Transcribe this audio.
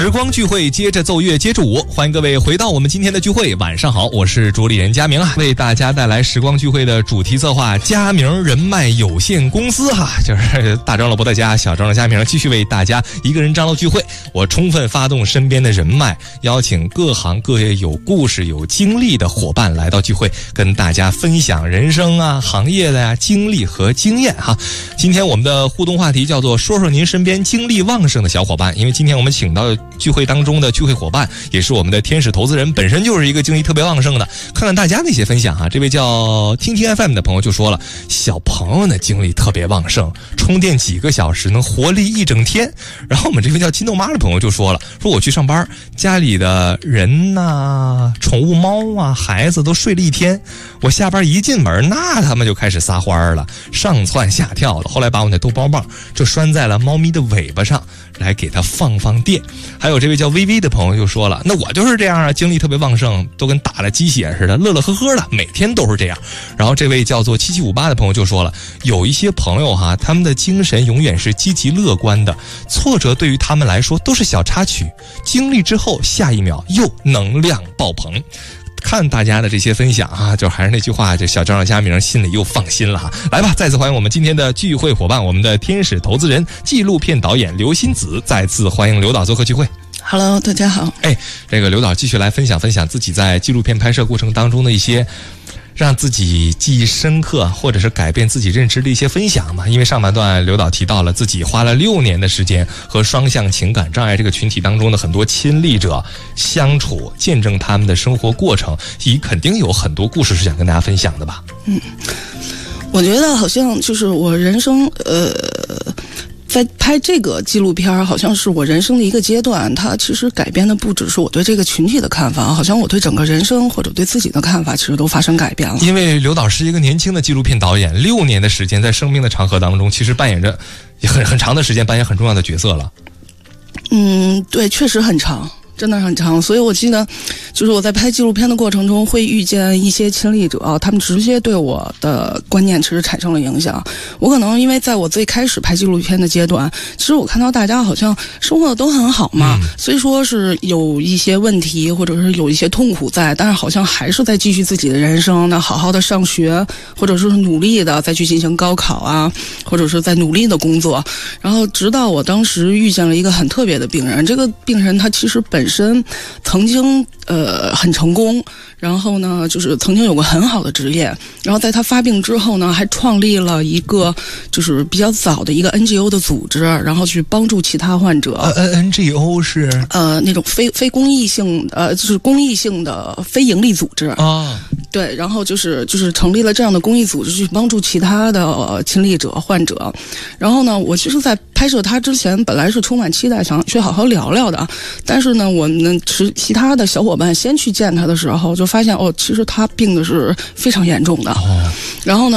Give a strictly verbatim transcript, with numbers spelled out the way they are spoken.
时光聚会接着奏乐接着舞，欢迎各位回到我们今天的聚会。晚上好，我是主理人佳明啊，为大家带来时光聚会的主题策划佳明人脉有限公司哈，就是大张罗不在家，小张罗佳明继续为大家一个人张罗聚会。我充分发动身边的人脉，邀请各行各业有故事有经历的伙伴来到聚会，跟大家分享人生啊、行业的呀、经历和经验哈。今天我们的互动话题叫做说说您身边精力旺盛的小伙伴，因为今天我们请到聚会当中的聚会伙伴也是我们的天使投资人，本身就是一个精力特别旺盛的。看看大家的一些分享啊，这位叫听听 F M 的朋友就说了，小朋友呢精力特别旺盛，充电几个小时能活力一整天。然后我们这位叫金豆妈的朋友就说了，说我去上班，家里的人呐、啊、宠物猫啊、孩子都睡了一天，我下班一进门，那他们就开始撒欢了，上蹿下跳的。后来把我那逗包棒就拴在了猫咪的尾巴上，来给它放放电。还有这位叫微微的朋友就说了，那我就是这样啊，精力特别旺盛，都跟打了鸡血似的，乐乐呵呵的，每天都是这样。然后这位叫做七七五八的朋友就说了，有一些朋友哈，他们的精神永远是积极乐观的，挫折对于他们来说都是小插曲，经历之后下一秒又能量爆棚。看大家的这些分享啊，就还是那句话，这小张让佳明心里又放心了哈。来吧，再次欢迎我们今天的聚会伙伴，我们的天使投资人、纪录片导演刘欣子，再次欢迎刘导做客聚会。 Hello， 大家好。 哎，这个刘导继续来分享分享自己在纪录片拍摄过程当中的一些让自己记忆深刻或者是改变自己认知的一些分享嘛。因为上半段刘导提到了自己花了六年的时间和双向情感障碍这个群体当中的很多亲历者相处，见证他们的生活过程，也肯定有很多故事是想跟大家分享的吧。 嗯，我觉得好像就是我人生呃在拍这个纪录片，好像是我人生的一个阶段，它其实改变的不只是我对这个群体的看法，好像我对整个人生或者对自己的看法其实都发生改变了。 因为刘导是一个年轻的纪录片导演，六年的时间在生命的长河当中，其实扮演着很很长的时间扮演很重要的角色了。 嗯，对，确实很长，真的很长。所以我记得就是我在拍纪录片的过程中会遇见一些亲历者，他们直接对我的观念其实产生了影响。我可能因为在我最开始拍纪录片的阶段，其实我看到大家好像生活的都很好嘛，嗯、虽说是有一些问题或者是有一些痛苦在，但是好像还是在继续自己的人生，那好好的上学，或者是努力的再去进行高考啊，或者是在努力的工作。然后直到我当时遇见了一个很特别的病人，这个病人他其实本身曾经呃很成功，然后呢就是曾经有个很好的职业，然后在他发病之后呢，还创立了一个就是比较早的一个 N G O 的组织，然后去帮助其他患者。 呃 N G O 是呃那种非非公益性呃就是公益性的非盈利组织啊、哦。对，然后就是就是成立了这样的公益组织去帮助其他的、呃、亲历者患者。然后呢，我其实在拍摄他之前本来是充满期待，想去好好聊聊的，但是呢，我们其其他的小伙伴先去见他的时候，就发现哦，其实他病的是非常严重的。哦、然后呢。